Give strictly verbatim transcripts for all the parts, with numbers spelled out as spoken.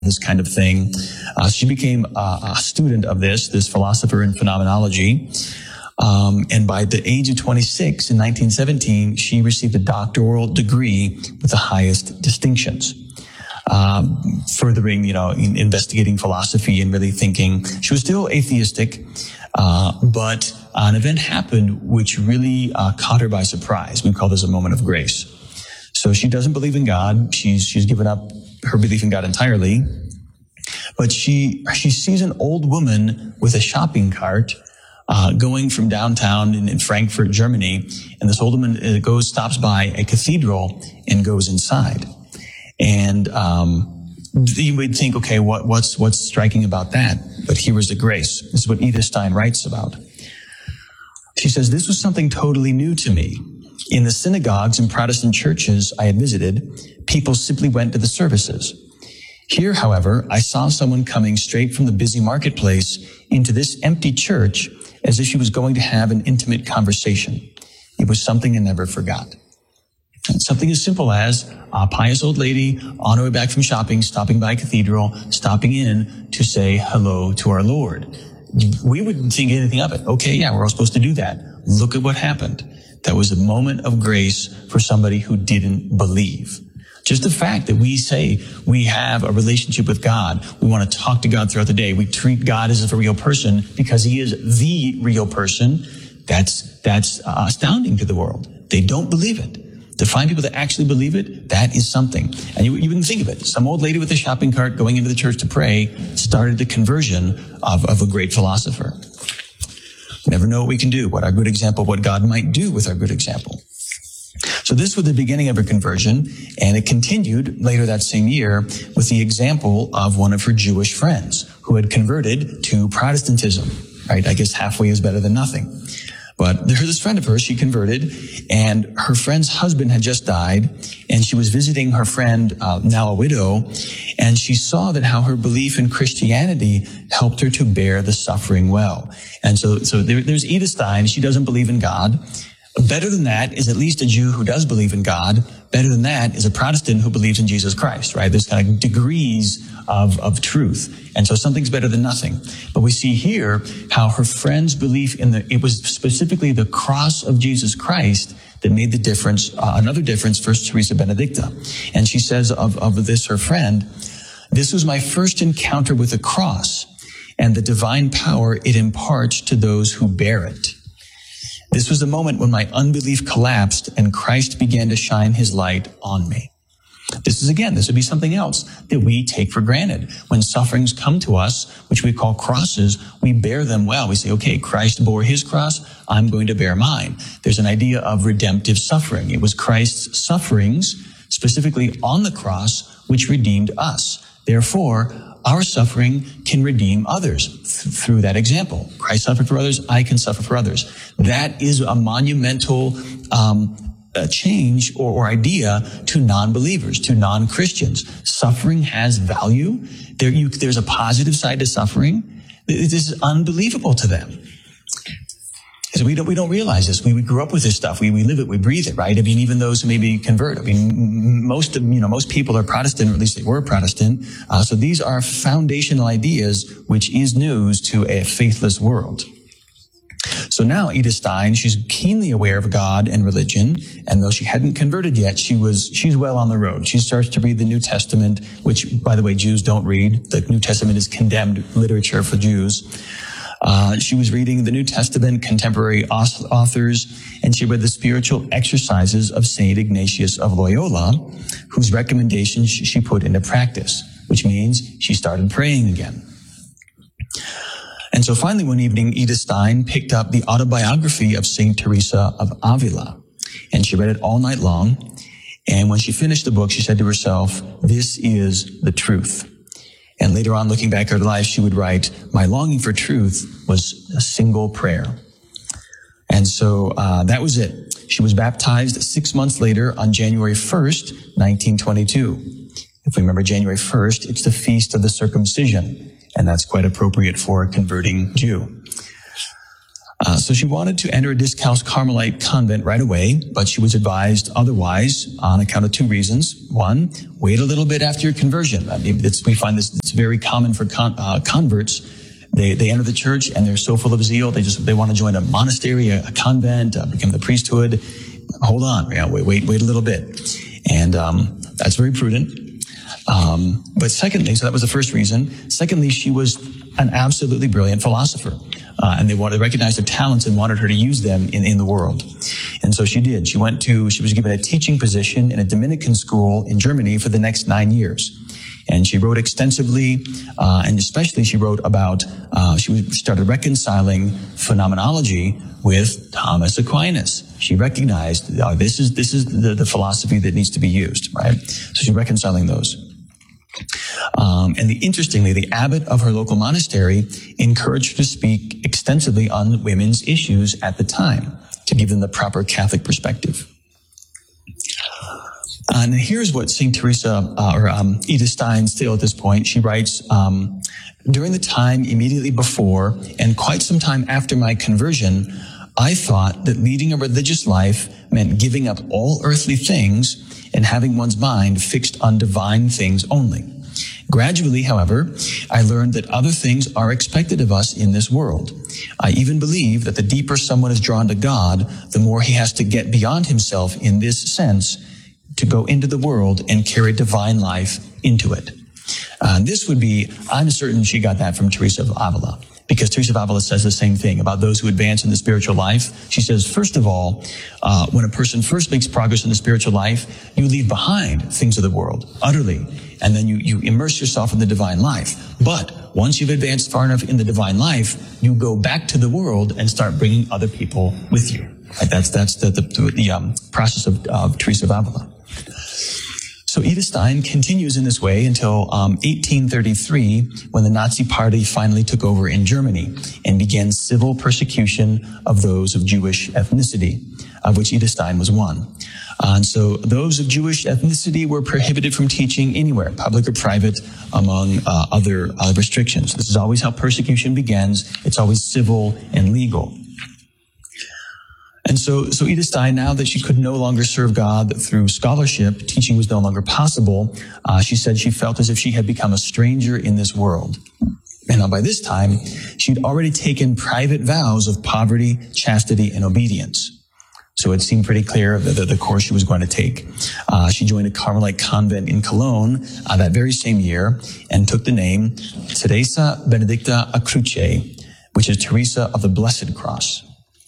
this kind of thing. Uh, she became a, a student of this, this philosopher in phenomenology. Um, and by the age of twenty-six in nineteen seventeen, she received a doctoral degree with the highest distinctions. Um, furthering, you know, in investigating philosophy and really thinking. She was still atheistic, uh, but an event happened which really uh, caught her by surprise. We call this a moment of grace. So she doesn't believe in God. She's she's given up her belief in God entirely. But she she sees an old woman with a shopping cart uh, going from downtown in, in Frankfurt, Germany, and this old woman uh, goes stops by a cathedral and goes inside. And um, you would think, okay, what, what's what's striking about that? But here was the grace. This is what Edith Stein writes about. She says, this was something totally new to me. In the synagogues and Protestant churches I had visited, people simply went to the services. Here, however, I saw someone coming straight from the busy marketplace into this empty church as if she was going to have an intimate conversation. It was something I never forgot. And something as simple as a pious old lady on her way back from shopping, stopping by a cathedral, stopping in to say hello to our Lord. We wouldn't think anything of it. Okay, yeah, we're all supposed to do that. Look at what happened. That was a moment of grace for somebody who didn't believe. Just the fact that we say we have a relationship with God, we want to talk to God throughout the day, we treat God as if a real person because he is the real person, that's, that's uh, astounding to the world. They don't believe it. To find people that actually believe it, that is something. And you, you wouldn't think of it. Some old lady with a shopping cart going into the church to pray started the conversion of, of a great philosopher. Never know what we can do, what our good example, what God might do with our good example. So this was the beginning of her conversion, and it continued later that same year with the example of one of her Jewish friends who had converted to Protestantism, right? I guess halfway is better than nothing. But there's this friend of hers, she converted, and her friend's husband had just died, and she was visiting her friend, uh, now a widow, and she saw that how her belief in Christianity helped her to bear the suffering well. And so, so there, there's Edith Stein, she doesn't believe in God. Better than that is at least a Jew who does believe in God. Better than that is a Protestant who believes in Jesus Christ, right? There's kind of degrees of, of truth. And so something's better than nothing. But we see here how her friend's belief in the, it was specifically the cross of Jesus Christ that made the difference, uh, another difference for Teresa Benedicta. And she says of, of this, her friend, this was my first encounter with the cross and the divine power it imparts to those who bear it. This was the moment when my unbelief collapsed and Christ began to shine his light on me. This is, again, this would be something else that we take for granted. When sufferings come to us, which we call crosses, we bear them well. We say, okay, Christ bore his cross, I'm going to bear mine. There's an idea of redemptive suffering. It was Christ's sufferings, specifically on the cross, which redeemed us. Therefore, our suffering can redeem others th- through that example. Christ suffered for others, I can suffer for others. That is a monumental um a change or, or idea to non-believers, to non-Christians. Suffering has value. There, you, there's a positive side to suffering. This is unbelievable to them. So we don't, we don't realize this. We, we grew up with this stuff. We, we live it, we breathe it, right? I mean, even those who maybe convert. I mean, most of, you know, most people are Protestant, or at least they were Protestant. Uh, so these are foundational ideas, which is news to a faithless world. So now Edith Stein, she's keenly aware of God and religion, and though she hadn't converted yet, she was, she's well on the road. She starts to read the New Testament, which, by the way, Jews don't read. The New Testament is condemned literature for Jews. Uh, she was reading the New Testament, contemporary authors, and she read the spiritual exercises of Saint Ignatius of Loyola, whose recommendations she put into practice, which means she started praying again. And so finally one evening, Edith Stein picked up the autobiography of Saint Teresa of Avila, and she read it all night long. And when she finished the book, she said to herself, this is the truth. And later on, looking back at her life, she would write, my longing for truth was a single prayer. And so uh, that was it. She was baptized six months later on January first, nineteen twenty-two. If we remember January first, it's the feast of the circumcision. And that's quite appropriate for a converting Jew. Uh, so she wanted to enter a disc house Carmelite convent right away, but she was advised otherwise on account of two reasons. One, wait a little bit after your conversion. I mean, it's, we find this it's very common for con, uh, converts. They they enter the church and they're so full of zeal. They just they want to join a monastery, a, a convent, uh, become the priesthood. Hold on, yeah, wait wait wait a little bit, and um, that's very prudent. Um, but secondly, so that was the first reason. Secondly, she was an absolutely brilliant philosopher. Uh, and they wanted to recognize her talents and wanted her to use them in, in the world. And so she did. She went to, she was given a teaching position in a Dominican school in Germany for the next nine years. And she wrote extensively, uh, and especially she wrote about, uh, she started reconciling phenomenology with Thomas Aquinas. She recognized, uh, this is, this is the, the philosophy that needs to be used, right? So she's reconciling those. Um, and the, interestingly, the abbot of her local monastery encouraged her to speak extensively on women's issues at the time to give them the proper Catholic perspective. And here's what Saint Teresa, uh, or um, Edith Stein still at this point, she writes, um, during the time immediately before and quite some time after my conversion, I thought that leading a religious life meant giving up all earthly things and having one's mind fixed on divine things only. Gradually, however, I learned that other things are expected of us in this world. I even believe that the deeper someone is drawn to God, the more he has to get beyond himself in this sense to go into the world and carry divine life into it. Uh, and this would be, I'm certain she got that from Teresa of Avila, because Teresa of Avila says the same thing about those who advance in the spiritual life. She says, first of all, uh, when a person first makes progress in the spiritual life, you leave behind things of the world utterly, and then you, you immerse yourself in the divine life. But once you've advanced far enough in the divine life, you go back to the world and start bringing other people with you. Right? That's that's the the, the um, process of, of Teresa of Avila. So Edith Stein continues in this way until um, eighteen thirty-three, when the Nazi Party finally took over in Germany and began civil persecution of those of Jewish ethnicity, of which Edith Stein was one. Uh, and so those of Jewish ethnicity were prohibited from teaching anywhere, public or private, among uh, other uh, restrictions. This is always how persecution begins. It's always civil and legal. And so, so Edith Stein, now that she could no longer serve God through scholarship, teaching was no longer possible, uh, she said she felt as if she had become a stranger in this world. And now by this time, she'd already taken private vows of poverty, chastity, and obedience. So it seemed pretty clear the, the, the course she was going to take. Uh, she joined a Carmelite convent in Cologne uh, that very same year and took the name Teresa Benedicta a Cruce, which is Teresa of the Blessed Cross.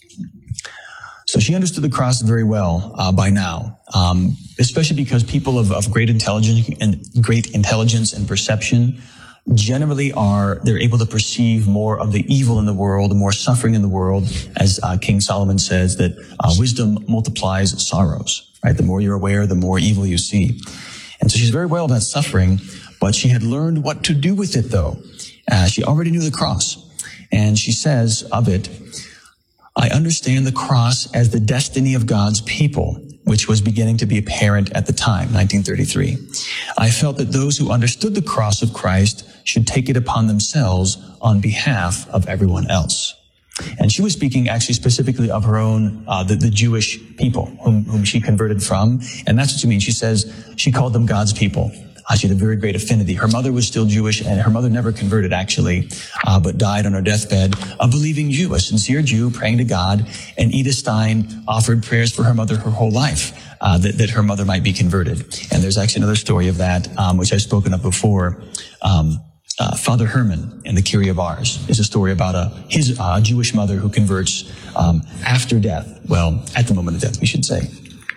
So she understood the cross very well uh, by now, um, especially because people of, of great intelligence and great intelligence and perception generally are, they're able to perceive more of the evil in the world, more suffering in the world, as uh, King Solomon says, that uh, wisdom multiplies sorrows, right? The more you're aware, the more evil you see. And so she's very aware of that suffering, but she had learned what to do with it, though. Uh, she already knew the cross. And she says of it, I understand the cross as the destiny of God's people, which was beginning to be apparent at the time, nineteen thirty-three. I felt that those who understood the cross of Christ should take it upon themselves on behalf of everyone else. And she was speaking actually specifically of her own, uh, the, the Jewish people whom, whom she converted from. And that's what she means. She says she called them God's people. Uh, she had a very great affinity. Her mother was still Jewish, and her mother never converted, actually, uh, but died on her deathbed, a believing Jew, a sincere Jew praying to God. And Edith Stein offered prayers for her mother her whole life, uh, that, that her mother might be converted. And there's actually another story of that, um, which I've spoken of before. Um, uh, Father Herman in the Kyrie of Ars is a story about a his uh, Jewish mother who converts um, after death. Well, at the moment of death, we should say.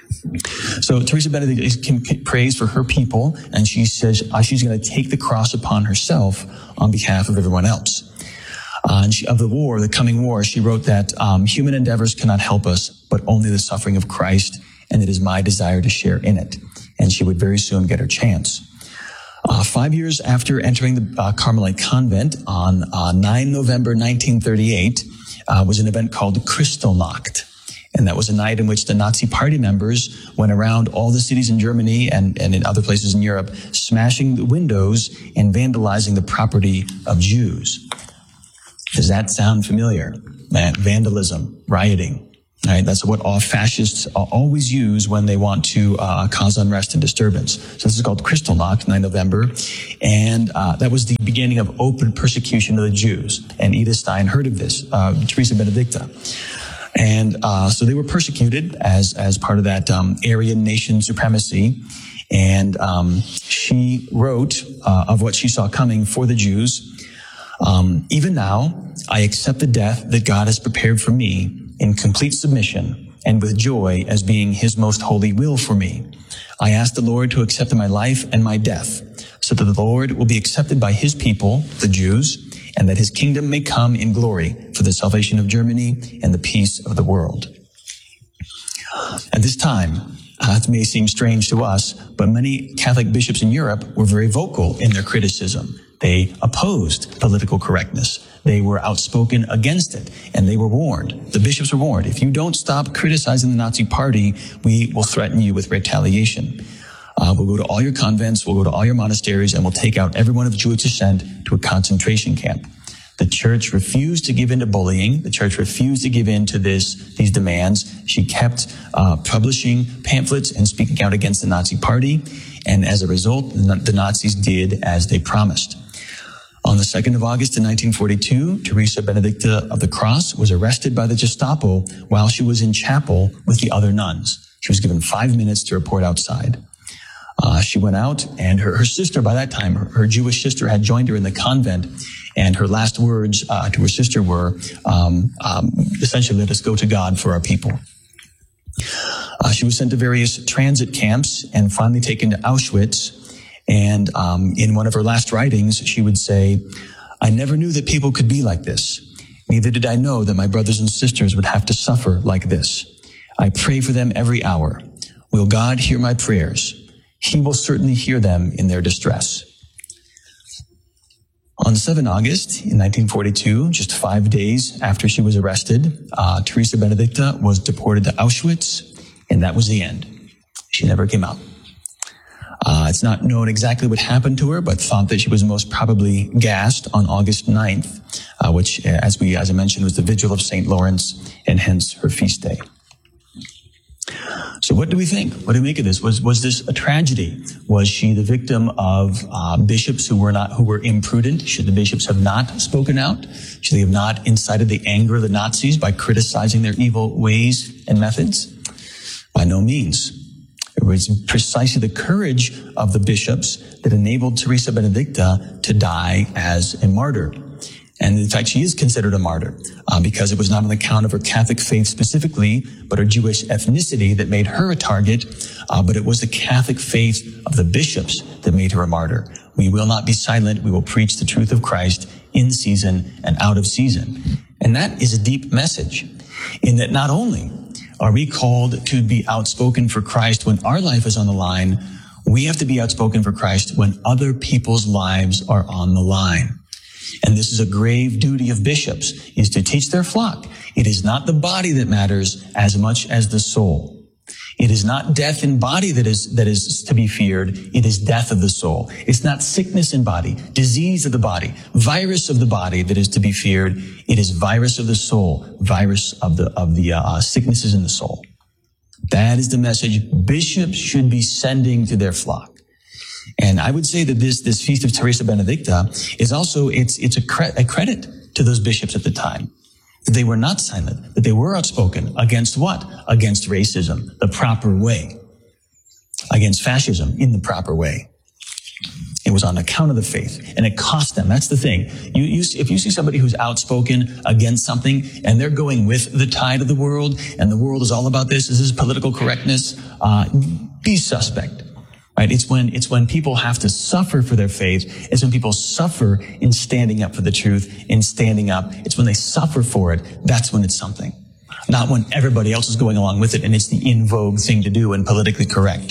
So Teresa Benedict prays for her people, and she says uh, she's going to take the cross upon herself on behalf of everyone else. Uh, and she, of the war, the coming war, she wrote that um, human endeavors cannot help us, but only the suffering of Christ, and it is my desire to share in it. And she would very soon get her chance. Uh, five years after entering the uh, Carmelite convent on uh, the ninth of November nineteen thirty-eight uh, was an event called Kristallnacht. And that was a night in which the Nazi party members went around all the cities in Germany and, and in other places in Europe, smashing the windows and vandalizing the property of Jews. Does that sound familiar? Vandalism, rioting. Right, that's what all fascists always use when they want to uh, cause unrest and disturbance. So this is called Kristallnacht, nine November, and uh, that was the beginning of open persecution of the Jews. And Edith Stein heard of this, uh, Teresa Benedicta, and uh, so they were persecuted as as part of that um, Aryan nation supremacy. And um, she wrote uh, of what she saw coming for the Jews. Um, Even now, I accept the death that God has prepared for me in complete submission and with joy as being his most holy will for me. I ask the Lord to accept my life and my death so that the Lord will be accepted by his people, the Jews, and that his kingdom may come in glory for the salvation of Germany and the peace of the world. At this time, uh, it may seem strange to us, but many Catholic bishops in Europe were very vocal in their criticism. They opposed political correctness. They were outspoken against it, and they were warned. The bishops were warned, if you don't stop criticizing the Nazi party, we will threaten you with retaliation. Uh, we'll go to all your convents, we'll go to all your monasteries, and we'll take out everyone of Jewish descent to a concentration camp. The church refused to give in to bullying. The church refused to give in to this, these demands. She kept uh, publishing pamphlets and speaking out against the Nazi party, and as a result, the Nazis did as they promised. On the second of August in nineteen forty-two, Teresa Benedicta of the Cross was arrested by the Gestapo while she was in chapel with the other nuns. She was given five minutes to report outside. Uh, she went out, and her, her sister, by that time, her, her Jewish sister had joined her in the convent, and her last words uh, to her sister were, um, um, essentially, let us go to God for our people. Uh, she was sent to various transit camps and finally taken to Auschwitz. And um, in one of her last writings, she would say, I never knew that people could be like this. Neither did I know that my brothers and sisters would have to suffer like this. I pray for them every hour. Will God hear my prayers? He will certainly hear them in their distress. On the seventh of August in nineteen forty-two, just five days after she was arrested, uh, Teresa Benedicta was deported to Auschwitz, and that was the end. She never came out. Uh, it's not known exactly what happened to her, but thought that she was most probably gassed on August ninth, uh, which, as we, as I mentioned, was the vigil of Saint Lawrence, and hence her feast day. So what do we think? What do we make of this? Was, was this a tragedy? Was she the victim of, uh, bishops who were not, who were imprudent? Should the bishops have not spoken out? Should they have not incited the anger of the Nazis by criticizing their evil ways and methods? By no means. It was precisely the courage of the bishops that enabled Teresa Benedicta to die as a martyr. And in fact, she is considered a martyr uh, because it was not on account of her Catholic faith specifically, but her Jewish ethnicity that made her a target. Uh, but it was the Catholic faith of the bishops that made her a martyr. We will not be silent. We will preach the truth of Christ in season and out of season. And that is a deep message in that not only are we called to be outspoken for Christ when our life is on the line, we have to be outspoken for Christ when other people's lives are on the line. And this is a grave duty of bishops, is to teach their flock. It is not the body that matters as much as the soul. It is not death in body that is, that is to be feared. It is death of the soul. It's not sickness in body, disease of the body, virus of the body that is to be feared. It is virus of the soul, virus of the, of the, uh, sicknesses in the soul. That is the message bishops should be sending to their flock. And I would say that this, this Feast of Teresa Benedicta is also, it's, it's a, cre- a credit to those bishops at the time. That they were not silent, that they were outspoken against what? Against racism, the proper way. Against fascism in the proper way. It was on account of the faith, and it cost them. That's the thing. You, you, if you see somebody who's outspoken against something, and they're going with the tide of the world, and the world is all about this, this is political correctness, uh, be suspect. Right? It's when, it's when people have to suffer for their faith. It's when people suffer in standing up for the truth, in standing up. It's when they suffer for it. That's when it's something. Not when everybody else is going along with it and it's the in vogue thing to do and politically correct.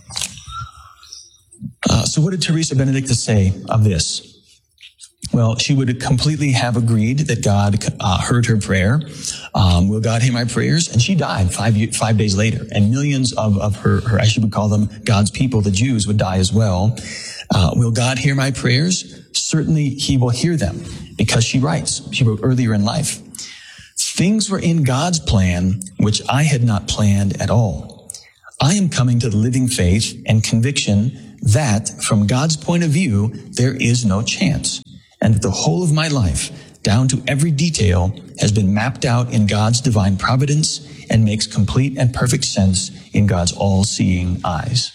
Uh, so what did Teresa Benedicta say of this? Well, she would completely have agreed that God uh, heard her prayer. Um, will God hear my prayers? And she died five five days later. And millions of, of her, her, as she would call them, God's people, the Jews, would die as well. Uh, will God hear my prayers? certainly he will hear them, because she writes, she wrote earlier in life, "Things were in God's plan, which I had not planned at all. I am coming to the living faith and conviction that, from God's point of view, there is no chance, and that the whole of my life, down to every detail, has been mapped out in God's divine providence and makes complete and perfect sense in God's all-seeing eyes."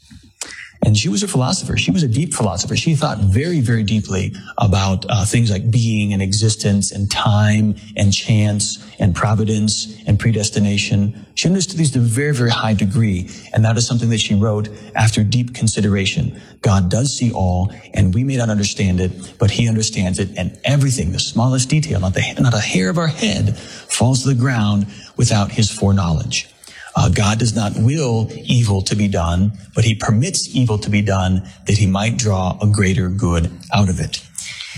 And she was a philosopher. She was a deep philosopher. She thought very, very deeply about uh, things like being and existence and time and chance and providence and predestination. She understood these to a very, very high degree. And that is something that she wrote after deep consideration. God does see all, and we may not understand it, but he understands it. And everything, the smallest detail, not, the, not a hair of our head, falls to the ground without his foreknowledge. Uh, God does not will evil to be done, but he permits evil to be done that he might draw a greater good out of it.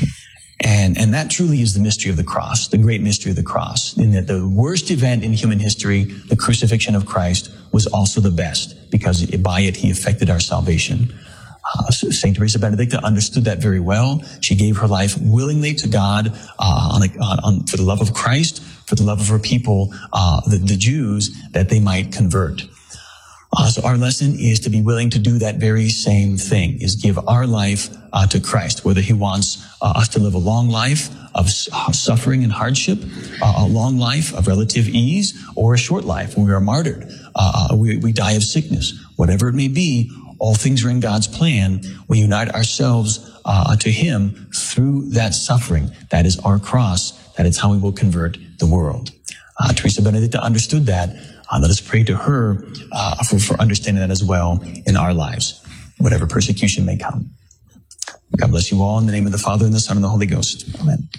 And, and that truly is the mystery of the cross, the great mystery of the cross, in that the worst event in human history, the crucifixion of Christ, was also the best, because by it he effected our salvation. Uh, Saint Teresa Benedicta understood that very well. She gave her life willingly to God uh, on, a, on, on, for the love of Christ, for the love of her people, uh, the, the Jews, that they might convert. Uh, so our lesson is to be willing to do that very same thing, is give our life uh, to Christ, whether he wants uh, us to live a long life of suffering and hardship, uh, a long life of relative ease, or a short life when we are martyred, uh, we, we die of sickness. Whatever it may be, all things are in God's plan. We unite ourselves uh, to him through that suffering. That is our cross. That is how we will convert the world. Uh, Teresa Benedicta understood that. Uh, let us pray to her uh, for, for understanding that as well in our lives, whatever persecution may come. God bless you all in the name of the Father, and the Son, and the Holy Ghost. Amen.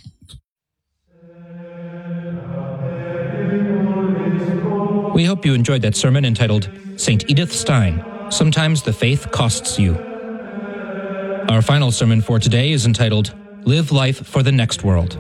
We hope you enjoyed that sermon entitled Saint Edith Stein, Sometimes the Faith Costs You. Our final sermon for today is entitled Live Life for the Next World.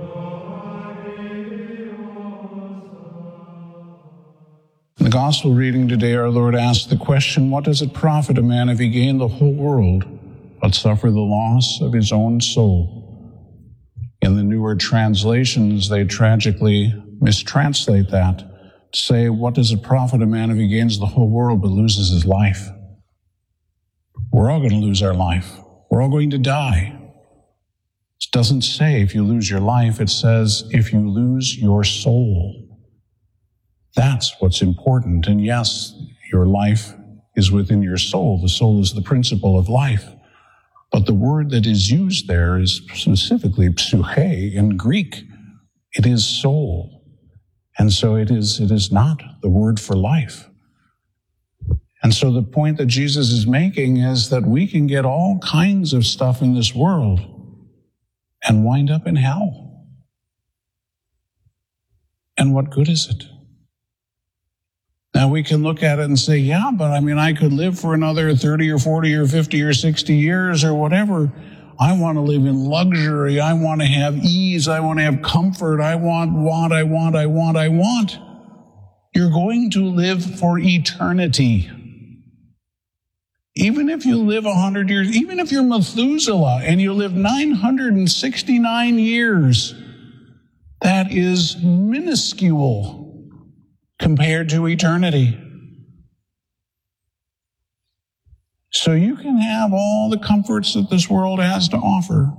In the Gospel reading today, our Lord asked the question, what does it profit a man if he gain the whole world, but suffer the loss of his own soul? In the newer translations, they tragically mistranslate that to say, what does it profit a man if he gains the whole world but loses his life? We're all going to lose our life. We're all going to die. It doesn't say if you lose your life, it says if you lose your soul. That's what's important. And yes, your life is within your soul. The soul is the principle of life. But the word that is used there is specifically psyche in Greek. It is soul. And so it is, it is not the word for life. And so the point that Jesus is making is that we can get all kinds of stuff in this world and wind up in hell. And what good is it? Now we can look at it and say, yeah, but I mean, I could live for another thirty or forty or fifty or sixty years or whatever. I want to live in luxury. I want to have ease. I want to have comfort. I want, want, I want, I want, I want. You're going to live for eternity. Even if you live a hundred years, even if you're Methuselah and you live nine hundred sixty-nine years, that is minuscule compared to eternity. So you can have all the comforts that this world has to offer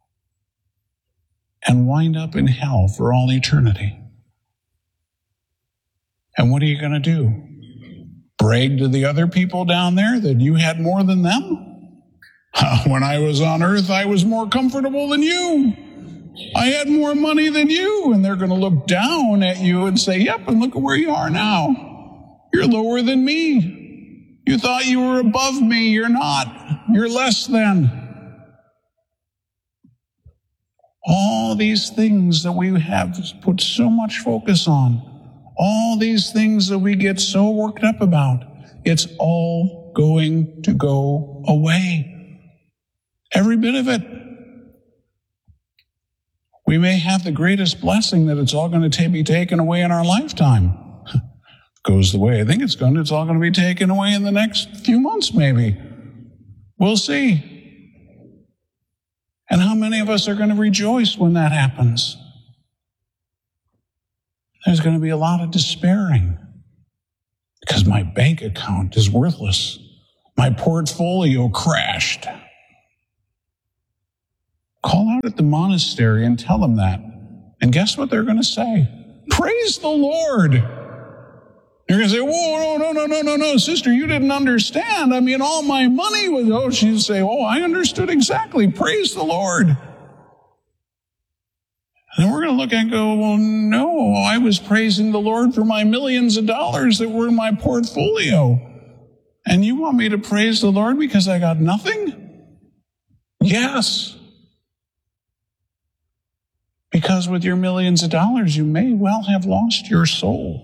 and wind up in hell for all eternity. And what are you going to do? Brag to the other people down there that you had more than them? When I was on earth, I was more comfortable than you. I had more money than you. And they're going to look down at you and say, yep, and look at where you are now. You're lower than me. You thought you were above me. You're not. You're less than. All these things that we have put so much focus on, all these things that we get so worked up about, it's all going to go away. Every bit of it. We may have the greatest blessing that it's all going to be taken away in our lifetime. Goes the way I think it's going to, it's all going to be taken away in the next few months maybe. We'll see. And how many of us are going to rejoice when that happens? There's going to be a lot of despairing because my bank account is worthless. My portfolio crashed. Call out at the monastery and tell them that. And guess what they're going to say? Praise the Lord. You're going to say, whoa, no, no, no, no, no, no, sister, you didn't understand. I mean, all my money was, oh, she'd say, oh, I understood exactly. Praise the Lord. And then we're going to look and go, well, no, I was praising the Lord for my millions of dollars that were in my portfolio. And you want me to praise the Lord because I got nothing? Yes. Because with your millions of dollars, you may well have lost your soul.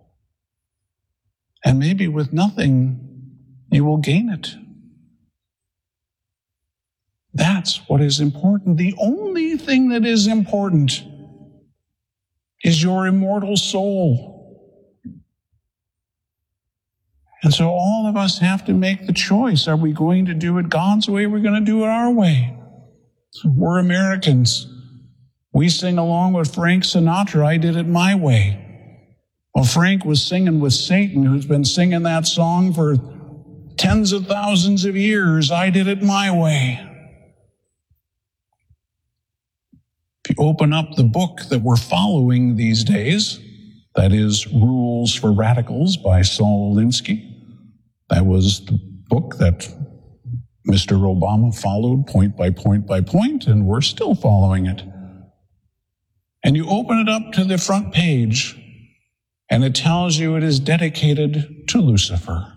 And maybe with nothing, you will gain it. That's what is important. The only thing that is important is your immortal soul. And so all of us have to make the choice. Are we going to do it God's way? Or are we going to do it our way? We're Americans. We sing along with Frank Sinatra. I did it my way. Well, Frank was singing with Satan, who's been singing that song for tens of thousands of years. I did it my way. If you open up the book that we're following these days, that is Rules for Radicals by Saul Alinsky. That was the book that Mister Obama followed point by point by point, and we're still following it. And you open it up to the front page, and it tells you it is dedicated to Lucifer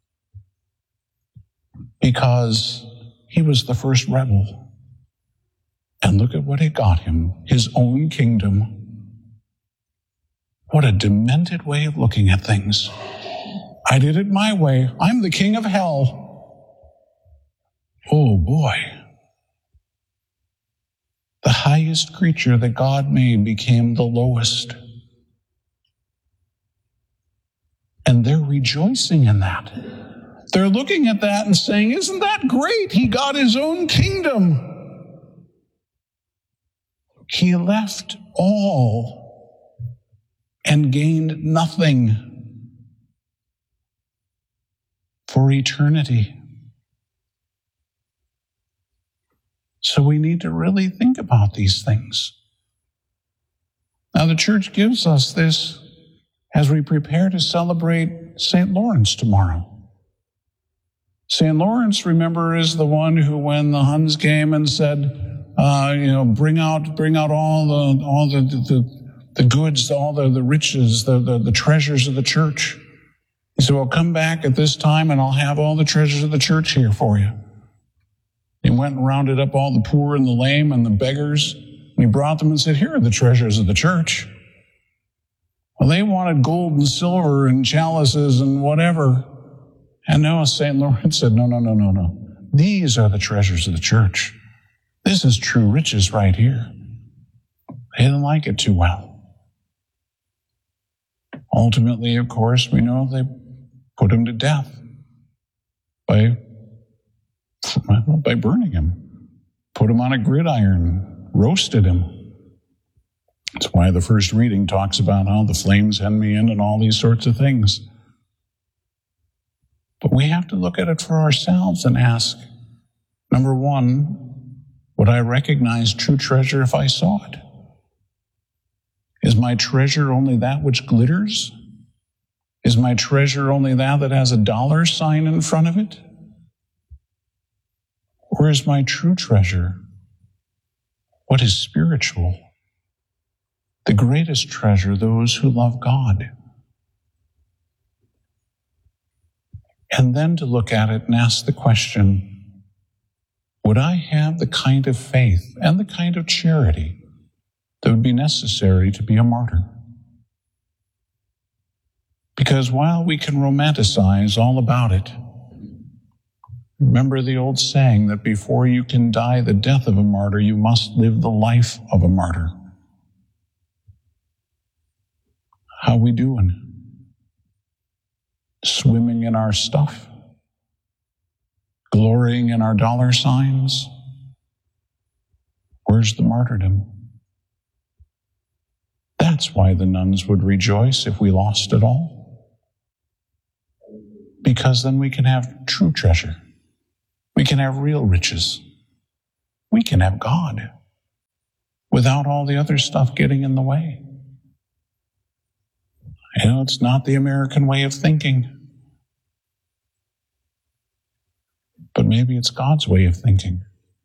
because he was the first rebel. And look at what it got him, his own kingdom. What a demented way of looking at things. I did it my way. I'm the king of hell. Oh boy. The highest creature that God made became the lowest. And they're rejoicing in that. They're looking at that and saying, isn't that great? He got his own kingdom. He left all and gained nothing for eternity. So we need to really think about these things. Now, the church gives us this as we prepare to celebrate Saint Lawrence tomorrow. Saint Lawrence, remember, is the one who, when the Huns came and said, uh, you know, bring out, bring out all the, all the, the, the goods, all the, the riches, the, the, the treasures of the church. He said, well, come back at this time and I'll have all the treasures of the church here for you. He went and rounded up all the poor and the lame and the beggars, and he brought them and said, here are the treasures of the church. Well, they wanted gold and silver and chalices and whatever. And no, Saint Lawrence said, no, no, no, no, no. These are the treasures of the church. This is true riches right here. They didn't like it too well. Ultimately, of course, we know they put him to death by, by burning him. Put him on a gridiron, roasted him. That's why the first reading talks about how the flames hem me in and all these sorts of things. But we have to look at it for ourselves and ask, number one, would I recognize true treasure if I saw it? Is my treasure only that which glitters? Is my treasure only that that has a dollar sign in front of it? Or is my true treasure what is spiritual? The greatest treasure, those who love God. And then to look at it and ask the question, would I have the kind of faith and the kind of charity that would be necessary to be a martyr? Because while we can romanticize all about it, remember the old saying that before you can die the death of a martyr, you must live the life of a martyr. How we doing? Swimming in our stuff? Glorying in our dollar signs? Where's the martyrdom? That's why the nuns would rejoice if we lost it all. Because then we can have true treasure. We can have real riches. We can have God without all the other stuff getting in the way. You know, it's not the American way of thinking. But maybe it's God's way of thinking.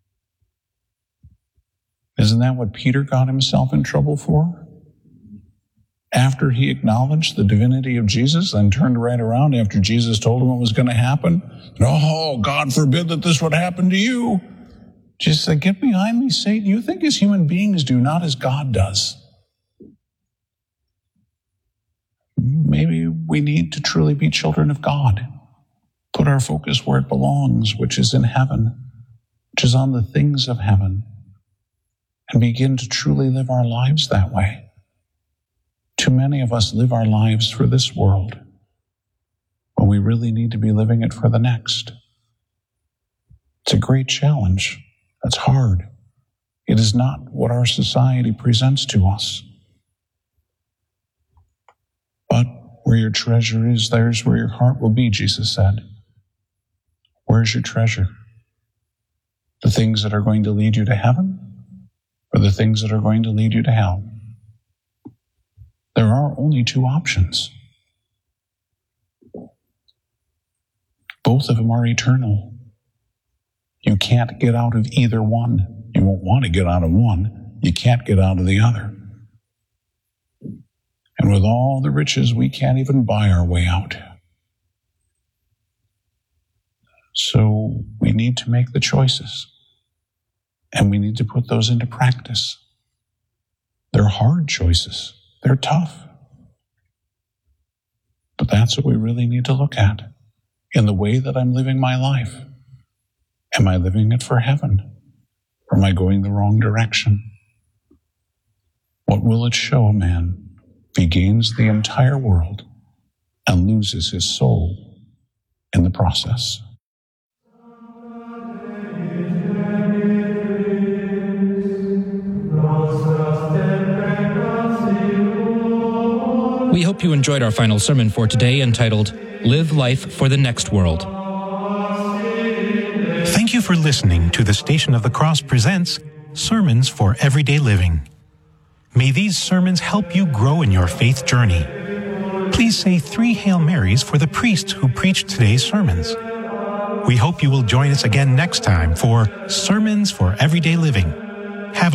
Isn't that what Peter got himself in trouble for? After he acknowledged the divinity of Jesus, then turned right around after Jesus told him what was going to happen. Oh, God forbid that this would happen to you. Jesus said, get behind me, Satan. You think as human beings do, not as God does. Maybe we need to truly be children of God. Put our focus where it belongs, which is in heaven, which is on the things of heaven, and begin to truly live our lives that way. Too many of us live our lives for this world, when we really need to be living it for the next. It's a great challenge. That's hard. It is not what our society presents to us. But where your treasure is, there's where your heart will be, Jesus said. Where's your treasure? The things that are going to lead you to heaven, or the things that are going to lead you to hell? There are only two options. Both of them are eternal. You can't get out of either one. You won't want to get out of one. You can't get out of the other. And with all the riches, we can't even buy our way out. So we need to make the choices. And we need to put those into practice. They're hard choices. They're tough. But that's what we really need to look at. In the way that I'm living my life. Am I living it for heaven? Or am I going the wrong direction? What will it show a man if he gains the entire world and loses his soul in the process? We hope you enjoyed our final sermon for today, entitled, Live Life for the Next World. Thank you for listening to the Station of the Cross presents Sermons for Everyday Living. May these sermons help you grow in your faith journey. Please say three Hail Marys for the priests who preached today's sermons. We hope you will join us again next time for Sermons for Everyday Living.